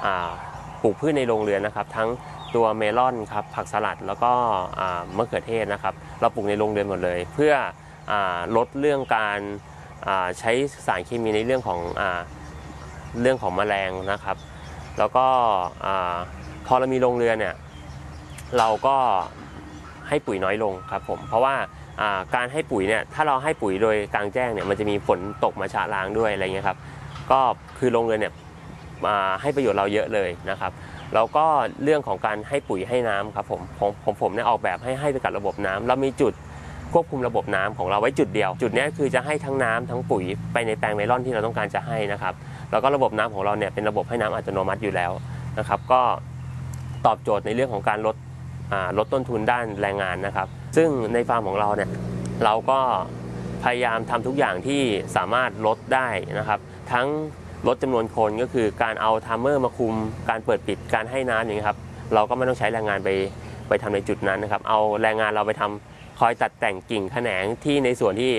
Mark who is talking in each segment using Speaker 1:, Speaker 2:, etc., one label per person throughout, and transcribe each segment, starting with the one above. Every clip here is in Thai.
Speaker 1: ปลูกพืชในโรงเรือนนะครับทั้งตัวเมลอนครับผักสลัดแล้วก็มะเขือเทศนะครับเราปลูกในโรงเรือนหมดเลยเพื่อลดเรื่องการใช้สารเคมีในเรื่องของแมลงนะครับแล้วก็พอเรามีโรงเรือนเนี่ยเราก็ให้ปุ๋ยน้อยลงครับผมเพราะว่าการให้ปุ๋ยเนี่ยถ้าเราให้ปุ๋ยโดยกลางแจ้งเนี่ยมันจะมีฝนตกมาชะล้างด้วยอะไรเงี้ยครับก็คือโรงเรือนเนี่ยให้ประโยชน์เราเยอะเลยนะครับแล้วก็เรื่องของการให้ปุ๋ยให้น้ำครับผมเนี่ยออกแบบให้ไปกับระบบน้ำเรามีจุดควบคุมระบบน้ำของเราไว้จุดเดียวจุดนี้คือจะให้ทั้งน้ำทั้งปุ๋ยไปในแปลงเมลอนที่เราต้องการจะให้นะครับแล้วก็ระบบน้ำของเราเนี่ยเป็นระบบให้น้ำอัตโนมัติอยู่แล้วนะครับก็ตอบโจทย์ในเรื่องของการลดต้นทุนด้านแรงงานนะครับซึ่งในฟาร์มของเราเนี่ยเราก็พยายามทำทุกอย่างที่สามารถลดได้นะครับทั้งลดจำนวนคนก็คือการเอาไทม์เมอร์มาคุมการเปิดปิดการให้น้ำอย่างนี้ครับเราก็ไม่ต้องใช้แรงงานไปทำในจุดนั้นนะครับเอาแรงงานเราไปทำคอยตัดแต่งกิ่งแขนงที่ในส่วนที่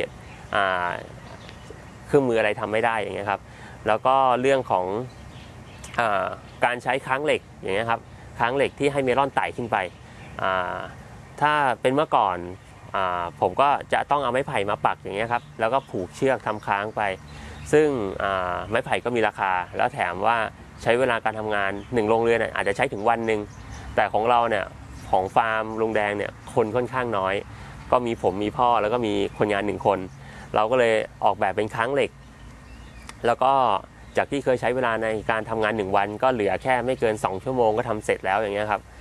Speaker 1: เครื่องมืออะไรทำไม่ได้อย่างเงี้ยครับแล้วก็เรื่องของการใช้ค้างเหล็กอย่างเงี้ยครับค้างเหล็กที่ให้เมลอนไต่ขึ้นไปถ้าเป็นเมื่อก่อนผมก็จะต้องเอาไม้ไผ่มาปักอย่างเงี้ยครับแล้วก็ผูกเชือกทำค้างไปซึ่งไม้ไผ่ก็มีราคาแล้วแถมว่าใช้เวลาการทำงาน1โรงเรือนอาจจะใช้ถึงวันหนึ่งแต่ของเราเนี่ยของฟาร์มลุงแดงเนี่ยคนค่อนข้างน้อยก็มีผมมีพ่อแล้วก็มีคนงาน1คนเราก็เลยออกแบบเป็นค้างเหล็กแล้วก็จากที่เคยใช้เวลาในการทำงาน1วันก็เหลือแค่ไม่เกิน2ชั่วโมงก็ทำเสร็จแล้วอย่างเงี้ยครับ